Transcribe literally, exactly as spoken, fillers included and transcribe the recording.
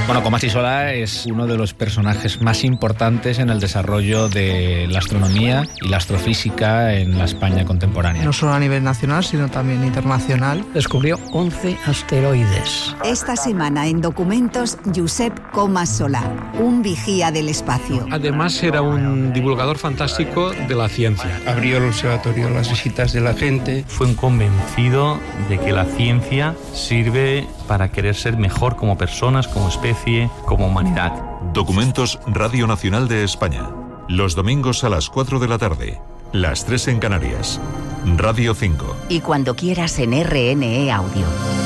Bueno, Comas Solà es uno de los personajes más importantes en el desarrollo de la astronomía y la astrofísica en la España contemporánea. No solo a nivel nacional, sino también internacional. Descubrió once asteroides. Esta semana en Documentos, Josep Comas Solà, un vigía del espacio. Además era un divulgador fantástico de la ciencia. Abrió el observatorio a las visitas de la gente. Fue un convencido de que la ciencia sirve para querer ser mejor como personas, como especie, como humanidad. Documentos Radio Nacional de España. Los domingos a las cuatro de la tarde. Las tres en Canarias. Radio cinco. Y cuando quieras en R N E Audio.